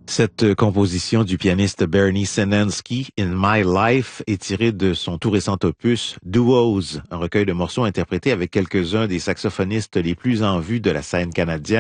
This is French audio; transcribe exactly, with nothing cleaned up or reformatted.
Cette composition du pianiste Bernie Senensky, In My Life, est tirée de son tout récent opus Duos, un recueil de morceaux interprétés avec quelques-uns des saxophonistes les plus en vue de la scène canadienne.